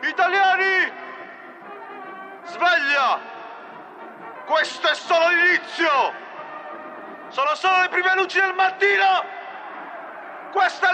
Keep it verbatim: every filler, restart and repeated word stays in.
Italiani! Sveglia! Questo è solo l'inizio! Sono solo le prime luci del mattino! Questa è